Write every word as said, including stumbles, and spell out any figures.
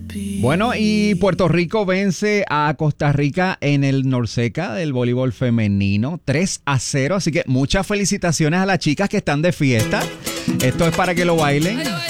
Bueno, y Puerto Rico vence a Costa Rica en el Norseca del voleibol femenino tres a cero, así que muchas felicitaciones a las chicas que están de fiesta. Esto es para que lo bailen.